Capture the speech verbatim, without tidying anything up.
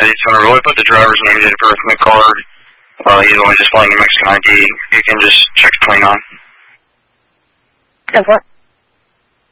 States. Whenever we put the driver's name date of birth in the card, uh, he's only displaying the Mexican I D. You can just check the plane on. ten four.